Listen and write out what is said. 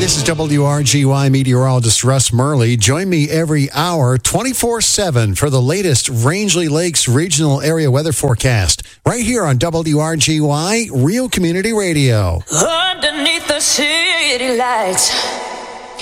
This is WRGY meteorologist Russ Murley. Join me every hour, 24/7, for the latest Rangeley Lakes Regional Area Weather Forecast, right here on WRGY Real Community Radio. Underneath the city lights,